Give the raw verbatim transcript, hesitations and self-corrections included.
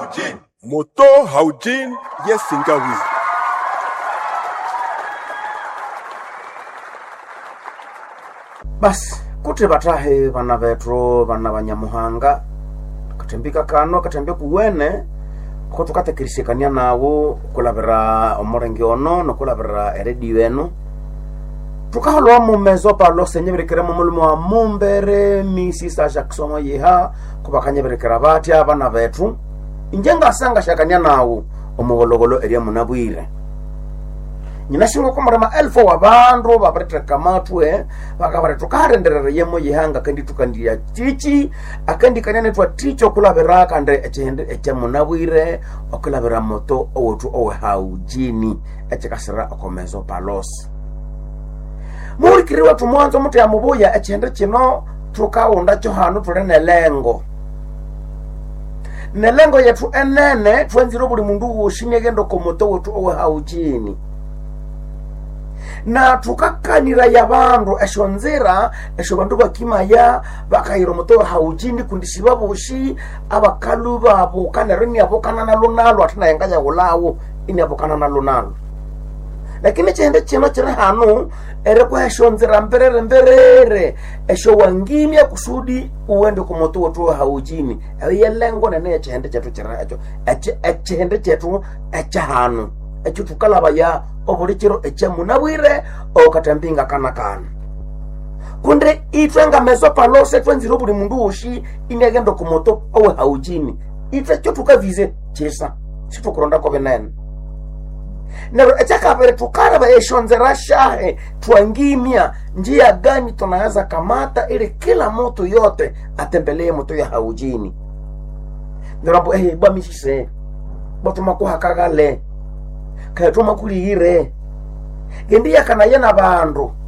haujin. Moto haujin yesingawi. Bas, kuti batahe bana betro bana banyamuhanga katembika kano katembye kuwene ko tukatekirisikania nawo kulabira omorenge ono no kulabira radio eno tukaholo mu mezo pa lo senyeberekera mu mulimo wa mumbere misisa Jackson yeha kubakanyeberekera bati abana betru injenga sanga shakania nawo omugologolo eria munabwire nyina shingo kumurema elfo wabandu babareta kamatwe bakabareta karenderere yemo yihanga kandi tukandiya tichi akandi kanene twa ticho kulabera kande echende echemunabwire okulabera moto owotu owe haujini echekasira okomezo palos muri kiriwa tumwanzo mutu ya mubuya echende chino tukaunda cyo hanu tulene lengo nelengo yetu enene twenziro buli mundu woshinyegendo komoto wotu owe haujini na tukakanira yabandu eshonzera esho bandu bakimaya bakayiro moto haujini kundisiba boshi abakalu babo kanareni abokana na lunalo atina yanganya gulawo ini abokana na lunalo lakini chende chino chira hanu ere kwa eshonzera mberere mberere esho wangimya kusudi uende ku moto wotu haujini ayi lengo nene chende chetu chira echo echende chetu echa hanu echo tukalaba ya obulichiro echemunabwire okatambinga kana kana kunde itwenga meso palose twenziro buli mundu ushi inegendo kumoto owe haujini itwe cyo tukavize chesa situkuronda ko benene nero echakabere tukaraba eshonzera shahe twangimia njia gani tunaweza kamata ili kila moto yote atembelee moto ya haujini nero eh bwa mishise botuma ko hakagale kaya tuma kulihire gendia kana yena bandu